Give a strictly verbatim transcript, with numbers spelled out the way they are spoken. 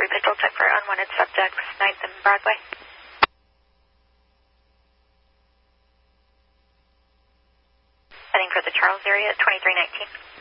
three pistol, check for unwanted subjects, ninth and Broadway. Heading for the Charles area at twenty-three nineteen.